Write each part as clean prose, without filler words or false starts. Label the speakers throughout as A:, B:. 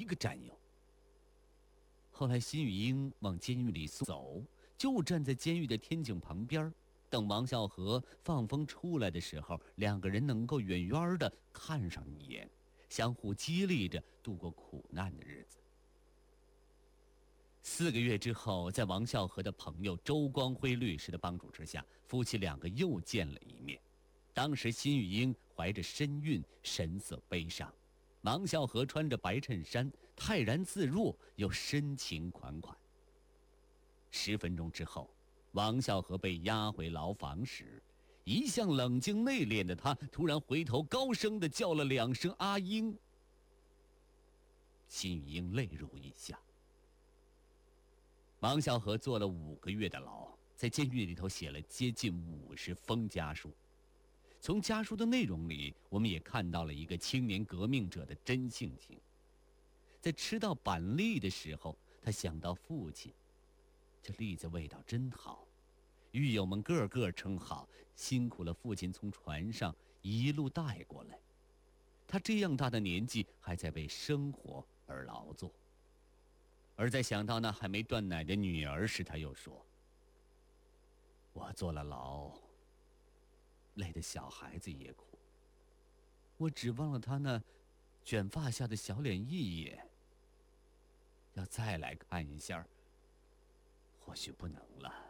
A: 个战友。后来辛玉英往监狱里送走，就站在监狱的天井旁边，等王孝和放风出来的时候，两个人能够远远的看上一眼，相互激励着度过苦难的日子。4个月之后，在王孝和的朋友周光辉律师的帮助之下，夫妻两个又见了一面。当时辛玉英怀着身孕，神色悲伤，王孝和穿着白衬衫，泰然自若又深情款款。10分钟之后，王孝和被押回牢房时，一向冷静内敛的他突然回头高声地叫了2声阿英。辛玉英泪如雨下。王孝和坐了5个月的牢，在监狱里头写了接近50封家书。从家书的内容里，我们也看到了一个青年革命者的真性情。在吃到板栗的时候，他想到父亲，这栗子味道真好，狱友们个个称好，辛苦了父亲从船上一路带过来。他这样大的年纪，还在为生活而劳作。而在想到那还没断奶的女儿时，他又说：“我坐了牢，累得小孩子也苦。我指望了他那卷发下的小脸一眼，要再来看一下，或许不能了。”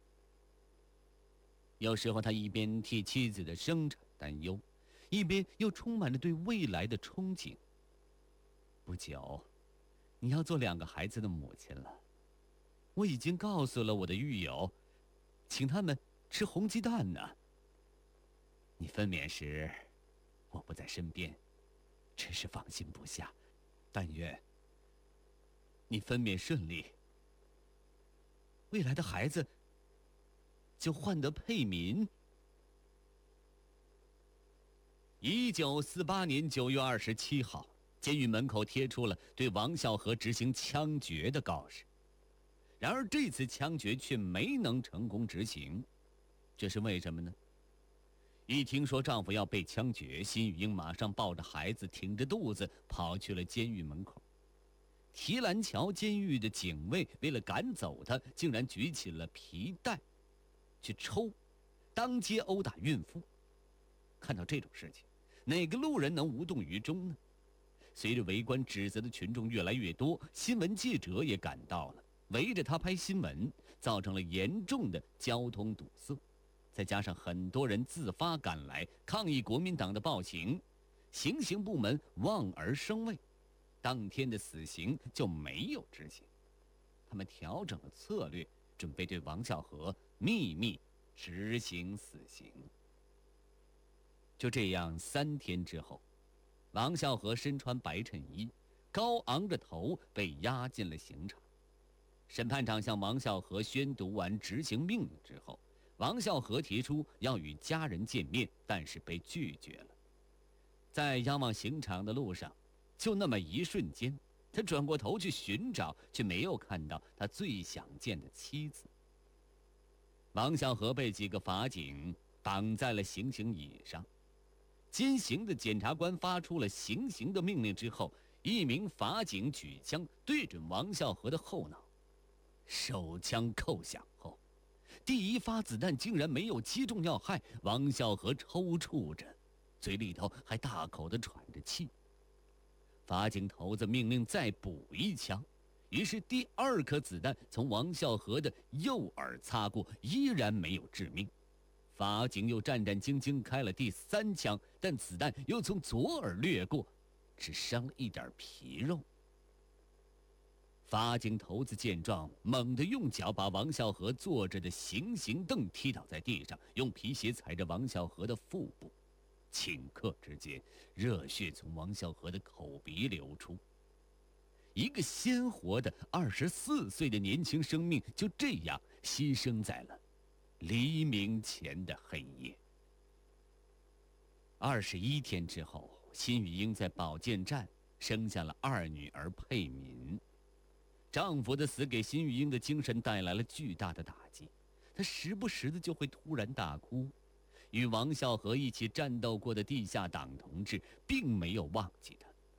A: 有时候他一边替妻子的生产担忧，一边又充满着对未来的憧憬。不久，你要做2个孩子的母亲了。我已经告诉了我的狱友，请他们吃红鸡蛋呢。你分娩时，我不在身边，真是放心不下。但愿你分娩顺利，未来的孩子就换得配民。1948年9月27号，监狱门口贴出了对王孝和执行枪决的告示。然而这次枪决却没能成功执行，这是为什么呢？一听说丈夫要被枪决，辛玉英马上抱着孩子，挺着肚子跑去了监狱门口。提篮桥监狱的警卫为了赶走她，竟然举起了皮带去抽，当街殴打孕妇。看到这种事情，哪个路人能无动于衷呢？随着围观指责的群众越来越多，新闻记者也赶到了，围着他拍新闻，造成了严重的交通堵塞。再加上很多人自发赶来抗议国民党的暴行，行刑部门望而生畏，当天的死刑就没有执行。他们调整了策略，准备对王孝和秘密执行死刑。就这样，3天之后，王孝和身穿白衬衣，高昂着头被押进了刑场。审判长向王孝和宣读完执行命令之后，王孝和提出要与家人见面，但是被拒绝了。在押往刑场的路上，就那么一瞬间，他转过头去寻找，却没有看到他最想见的妻子。王孝和被几个法警绑在了行刑椅上。监刑的检察官发出了行刑的命令之后，一名法警举枪对准王孝和的后脑，手枪扣响后，第一发子弹竟然没有击中要害，王孝和抽搐着，嘴里头还大口地喘着气。法警头子命令再补一枪，于是第2颗子弹从王孝和的右耳擦过，依然没有致命。法警又战战兢兢开了第3枪，但子弹又从左耳掠过，只伤了一点皮肉。法警头子见状，猛地用脚把王孝和坐着的行刑凳踢倒在地上，用皮鞋踩着王孝和的腹部。顷刻之间，热血从王孝和的口鼻流出。一个鲜活的24岁的年轻生命就这样牺牲在了黎明前的黑夜。21天之后，辛玉英在保健站生下了2女儿佩敏。丈夫的死给辛玉英的精神带来了巨大的打击，她时不时的就会突然大哭。与王孝和一起战斗过的地下党同志并没有忘记她，